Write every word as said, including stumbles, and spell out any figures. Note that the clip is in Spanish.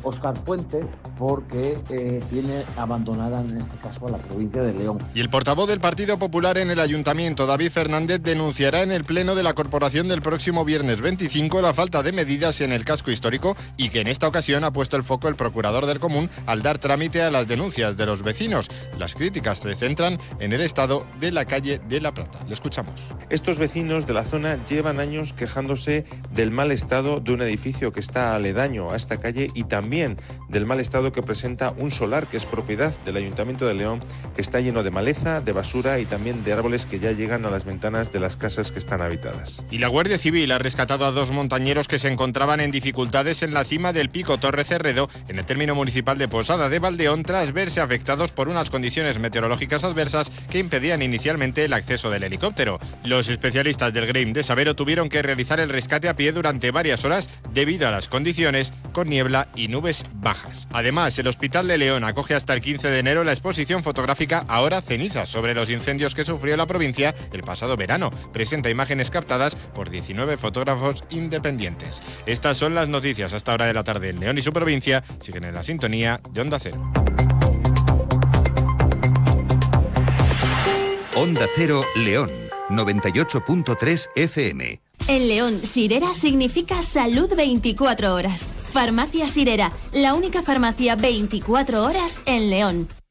Óscar Puente, porque eh, tiene abandonada en este caso a la provincia de León. Y el portavoz del Partido Popular en el Ayuntamiento, David Fernández, denunciará en el Pleno de la Corporación del próximo viernes veinticinco la falta de medidas en el casco histórico y que en esta ocasión ha puesto el foco el procurador del Común al dar trámite a las denuncias de los vecinos. Las críticas se centran en el estado de la calle de La Plata. Le escuchamos. Estos vecinos de la zona llevan años quejándose del mal estado de un edificio que está aledaño a esta calle y también del mal estado que presenta un solar que es propiedad del Ayuntamiento de León, que está lleno de maleza, de basura y también de árboles que ya llegan a las ventanas de las casas que están habitadas. Y la Guardia Civil ha rescatado a dos montañeros que se encontraban en dificultades en la cima del Pico Torre Cerredo, en el término municipal de Posada de Valdeón, tras verse afectados por unas condiciones meteorológicas adversas que impedían inicialmente el acceso del helicóptero. Los especialistas del Grem de Sabero tuvieron que realizar el rescate a pie durante varias horas debido a las condiciones con niebla y nubes bajas. Además, el Hospital de León acoge hasta el quince de enero la exposición fotográfica Ahora cenizas, sobre los incendios que sufrió la provincia el pasado verano. Presenta imágenes captadas por diecinueve fotógrafos independientes. Estas son las noticias hasta ahora de la tarde en León y su provincia. Siguen en la sintonía de Onda Cero. Onda Cero León, noventa y ocho punto tres F M. En León, Sirera significa salud veinticuatro horas. Farmacia Sirera, la única farmacia veinticuatro horas en León.